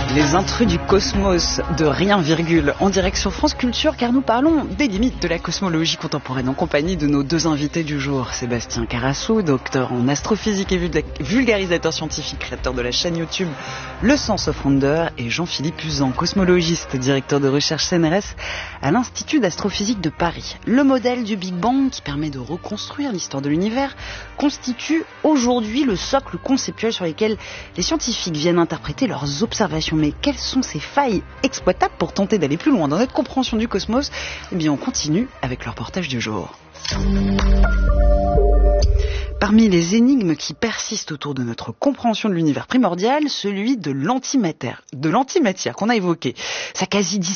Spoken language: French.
Les intrus du cosmos de Rien Virgule en direction France Culture, car nous parlons des limites de la cosmologie contemporaine en compagnie de nos deux invités du jour. Sébastien Carassou, docteur en astrophysique et vulgarisateur scientifique, créateur de la chaîne YouTube Le Sense of Wonder, et Jean-Philippe Uzan, cosmologiste, directeur de recherche CNRS à l'Institut d'astrophysique de Paris. Le modèle du Big Bang, qui permet de reconstruire l'histoire de l'univers, constitue aujourd'hui le socle conceptuel sur lequel les scientifiques viennent interpréter leurs observations. Mais quelles sont ces failles exploitables pour tenter d'aller plus loin dans notre compréhension du cosmos? Eh bien, on continue avec le reportage du jour. Parmi les énigmes qui persistent autour de notre compréhension de l'univers primordial, celui de l'antimatière qu'on a évoqué. Sa quasi